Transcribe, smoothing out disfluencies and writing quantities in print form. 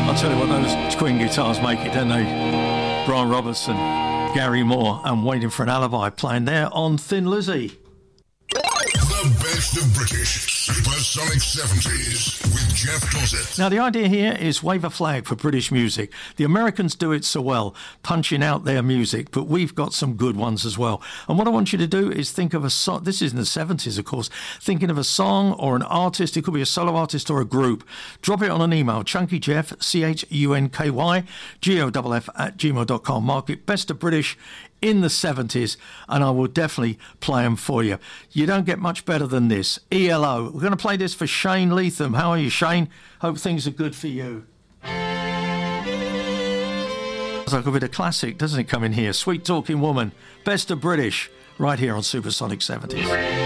I'll tell you what, those twin guitars make it, don't they? Brian Robertson, Gary Moore, and Waiting for an Alibi playing there on Thin Lizzy. The best of British Supersonic 70s with Jeff Dossett. Now, the idea here is wave a flag for British music. The Americans do it so well, punching out their music, but we've got some good ones as well. And what I want you to do is think of a song. This is in the 70s, of course. Thinking of a song or an artist. It could be a solo artist or a group. Drop it on an email. ChunkyJeff, CHUNKY, GOFF @gmail.com. Mark it Best of British in the 70s, and I will definitely play them for you. You don't get much better than this. ELO. We're going to play this for Shane Leatham. How are you, Shane? Hope things are good for you. It's like a bit of classic, doesn't it, come in here? Sweet Talking Woman. Best of British, right here on Supersonic 70s.